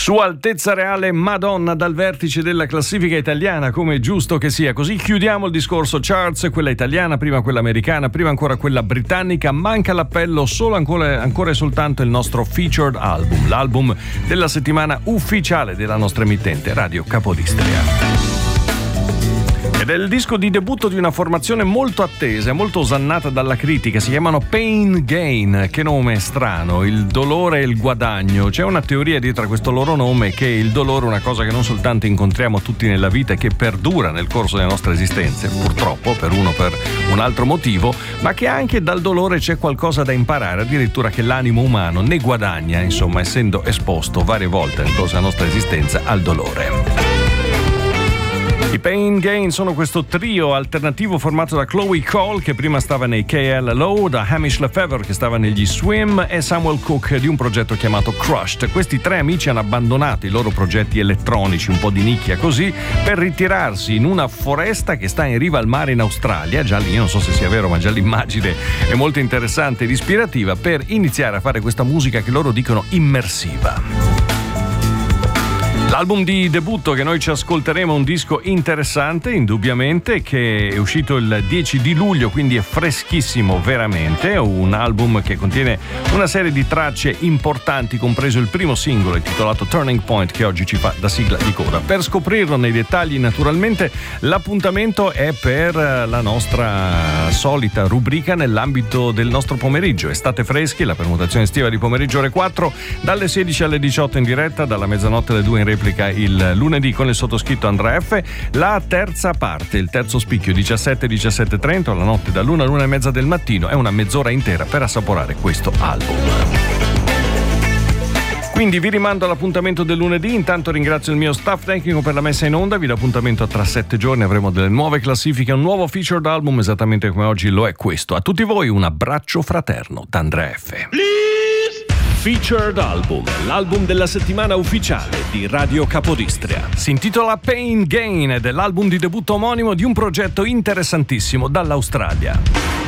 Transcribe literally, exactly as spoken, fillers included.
Sua Altezza Reale Madonna dal vertice della classifica italiana, come è giusto che sia. Così chiudiamo il discorso charts, quella italiana, prima quella americana, prima ancora quella britannica. Manca l'appello, solo ancora, ancora e soltanto il nostro featured album, l'album della settimana ufficiale della nostra emittente Radio Capodistria. Ed è il disco di debutto di una formazione molto attesa, molto osannata dalla critica. Si chiamano Pain Gain. Che nome strano, il dolore e il guadagno. C'è una teoria dietro a questo loro nome, che il dolore è una cosa che non soltanto incontriamo tutti nella vita e che perdura nel corso delle nostre esistenze, purtroppo, per uno o per un altro motivo, ma che anche dal dolore c'è qualcosa da imparare, addirittura che l'animo umano ne guadagna, insomma, essendo esposto varie volte nel corso della nostra esistenza al dolore. I Pain Gain sono questo trio alternativo formato da Chloe Cole, che prima stava nei K L L O, da Hamish Lefevre, che stava negli Swim, e Samuel Cook, di un progetto chiamato Crushed. Questi tre amici hanno abbandonato i loro progetti elettronici, un po' di nicchia così, per ritirarsi in una foresta che sta in riva al mare in Australia. Già lì, non so se sia vero, ma già l'immagine è molto interessante ed ispirativa, per iniziare a fare questa musica che loro dicono immersiva. L'album di debutto che noi ci ascolteremo è un disco interessante, indubbiamente, che è uscito il dieci di luglio, quindi è freschissimo veramente. È un album che contiene una serie di tracce importanti, compreso il primo singolo intitolato Turning Point, che oggi ci fa da sigla di coda. Per scoprirlo nei dettagli, naturalmente, l'appuntamento è per la nostra solita rubrica nell'ambito del nostro pomeriggio. Estate Freschi, la permutazione estiva di pomeriggio ore quattro, dalle sedici alle diciotto in diretta, dalla mezzanotte alle due in replica il lunedì con il sottoscritto Andrea F. La terza parte, il terzo spicchio, diciassette diciassette e trenta, la notte dall'una all'una e mezza del mattino, è una mezz'ora intera per assaporare questo album. Quindi vi rimando all'appuntamento del lunedì. Intanto ringrazio il mio staff tecnico per la messa in onda. Vi do appuntamento tra sette giorni, avremo delle nuove classifiche, un nuovo featured album, esattamente come oggi lo è questo. A tutti voi un abbraccio fraterno da Andrea F. Featured Album, l'album della settimana ufficiale di Radio Capodistria. Si intitola Pain Gain ed è l'album di debutto omonimo di un progetto interessantissimo dall'Australia.